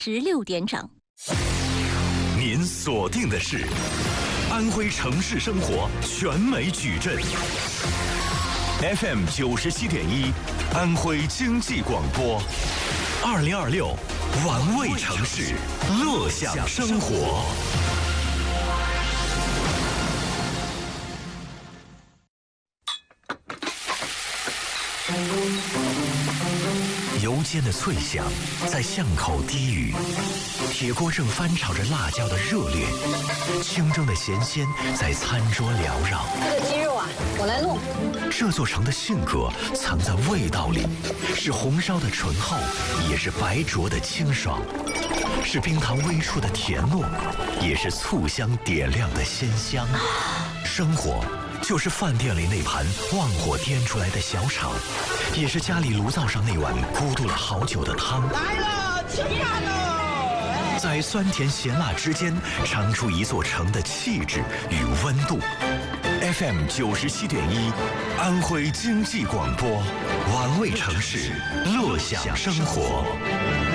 16点整。 您锁定的是安徽城市生活全美矩阵 FM 97.1，安徽经济广播，2026玩味城市，乐享生活。油煎的脆响在巷口低语，铁锅正翻炒着辣椒的热烈，清蒸的咸鲜在餐桌缭绕。 这个鸡肉啊，我来弄。 这座城的性格藏在味道里，是红烧的醇厚，也是白灼的清爽，是冰糖微触的甜糯，也是醋香点亮的鲜香。生活就是饭店里那盘旺火颠出来的小炒，也是家里炉灶上那碗咕嘟了好久的汤。 来了，吃饭喽！ 在酸甜咸辣之间，尝出一座城的气质与温度。FM 97.1，安徽经济广播，玩味城市，乐享生活。